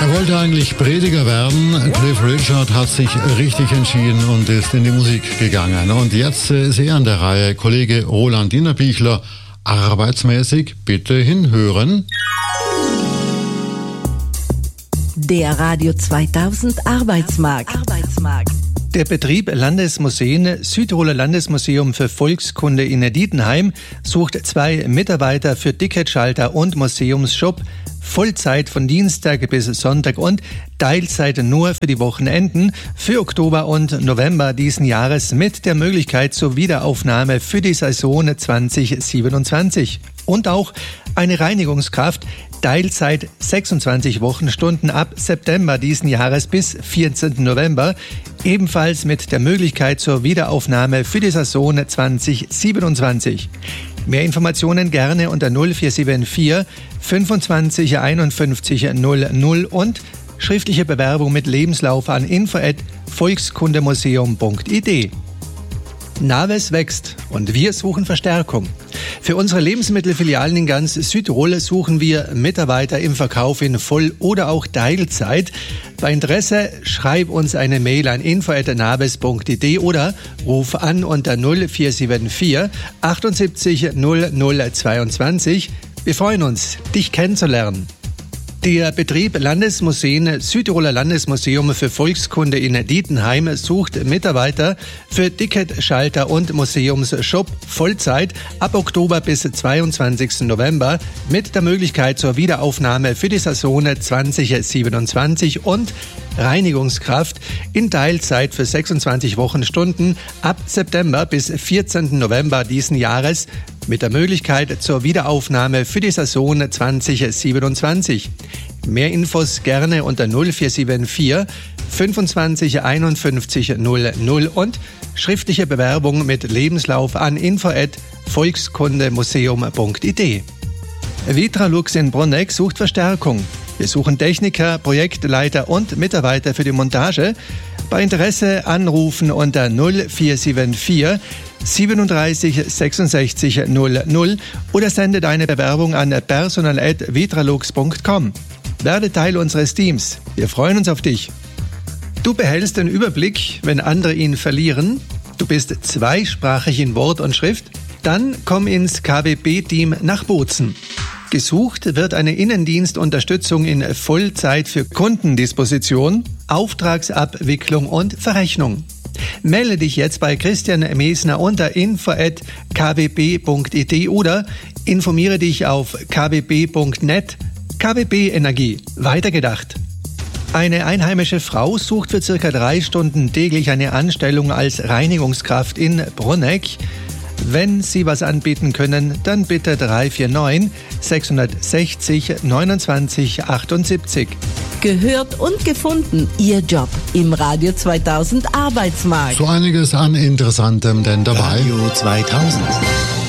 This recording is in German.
Er wollte eigentlich Prediger werden. Cliff Richard hat sich richtig entschieden und ist in die Musik gegangen. Und jetzt ist er an der Reihe. Kollege Roland Dienerbichler, arbeitsmäßig bitte hinhören. Der Radio 2000 Arbeitsmarkt. Der Betrieb Landesmuseen, Südtiroler Landesmuseum für Volkskunde in Dietenheim, sucht 2 Mitarbeiter für Ticketschalter und Museumsshop, Vollzeit von Dienstag bis Sonntag und Teilzeit nur für die Wochenenden für Oktober und November diesen Jahres mit der Möglichkeit zur Wiederaufnahme für die Saison 2027. Und auch eine Reinigungskraft, Teilzeit 26 Wochenstunden ab September diesen Jahres bis 14. November, ebenfalls mit der Möglichkeit zur Wiederaufnahme für die Saison 2027. Mehr Informationen gerne unter 0474 25 51 00 und schriftliche Bewerbung mit Lebenslauf an info@volkskundemuseum.id. Naves wächst und wir suchen Verstärkung. Für unsere Lebensmittelfilialen in ganz Südtirol suchen wir Mitarbeiter im Verkauf in Voll- oder auch Teilzeit. Bei Interesse schreib uns eine Mail an info@naves.id oder ruf an unter 0474 78 0022. Wir freuen uns, dich kennenzulernen. Der Betrieb Landesmuseen, Südtiroler Landesmuseum für Volkskunde in Dietenheim sucht Mitarbeiter für Ticketschalter und Museumsshop Vollzeit ab Oktober bis 22. November mit der Möglichkeit zur Wiederaufnahme für die Saison 2027 und Reinigungskraft in Teilzeit für 26 Wochenstunden ab September bis 14. November diesen Jahres mit der Möglichkeit zur Wiederaufnahme für die Saison 2027. Mehr Infos gerne unter 0474 25 51 00 und schriftliche Bewerbung mit Lebenslauf an info@volkskundemuseum.id. Vitralux in Bruneck sucht Verstärkung. Wir suchen Techniker, Projektleiter und Mitarbeiter für die Montage. Bei Interesse anrufen unter 0474 37 66 00 oder sende deine Bewerbung an personal@vitralux.com. Werde Teil unseres Teams. Wir freuen uns auf dich. Du behältst den Überblick, wenn andere ihn verlieren. Du bist zweisprachig in Wort und Schrift. Dann komm ins KWB-Team nach Bozen. Gesucht wird eine Innendienstunterstützung in Vollzeit für Kundendisposition, Auftragsabwicklung und Verrechnung. Melde dich jetzt bei Christian Mesner unter info@kwb.it oder informiere dich auf kwb.net. KWB Energie, weitergedacht. Eine einheimische Frau sucht für ca. 3 Stunden täglich eine Anstellung als Reinigungskraft in Bruneck. Wenn Sie was anbieten können, dann bitte 349 660 29 78. Gehört und gefunden, Ihr Job im Radio 2000 Arbeitsmarkt. So einiges an Interessantem denn dabei. Radio 2000.